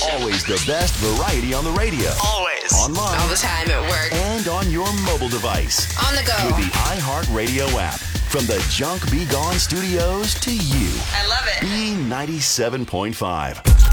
Always the best variety on the radio. Always. Online. All the time at work. And on your mobile device. On the go. With the iHeartRadio app. From the Junk Be Gone studios to you. I love it. B97.5.